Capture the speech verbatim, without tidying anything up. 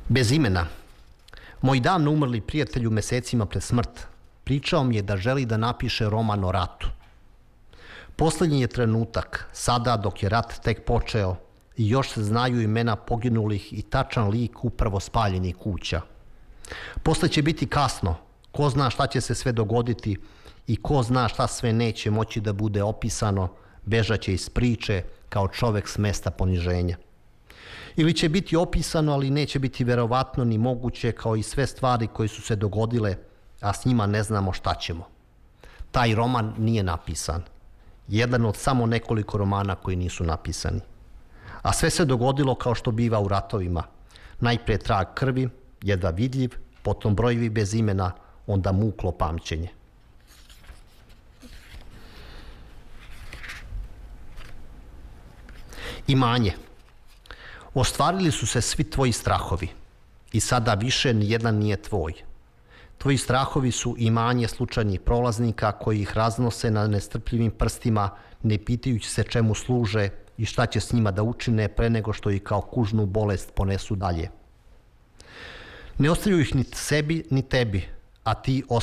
Bez imena. Moj davno umrli prijatelju mesecima pred smrt pričao mi je da želi da napiše roman o ratu. Poslednji je trenutak, sada dok je rat tek počeo i još se znaju imena poginulih i tačan lik upravo spaljenih kuća. Posle će biti kasno, ko zna šta će se sve dogoditi i ko zna šta sve neće moći da bude opisano, bežaće iz priče kao čovek s mesta poniženja. Ili će biti opisano, ali neće biti verovatno ni moguće kao i sve stvari koje su se dogodile, a s njima ne znamo šta ćemo. Taj roman nije napisan. Jedan od samo nekoliko romana koji nisu napisani. A sve se dogodilo kao što biva u ratovima. Najpre trag krvi, jedva vidljiv, potom brojevi bez imena, onda muklo pamćenje. Imanje. Ostvarili su se svi tvoji strahovi i sada više nijedan nije tvoj. Tvoji strahovi su imanje slučajnih prolaznika koji ih raznose na nestrpljivim prstima, ne pitajući se čemu služe i šta će s njima da učine pre nego što ih kao kužnu bolest ponesu dalje. Ne ostavljaju ih ni sebi ni tebi, a ti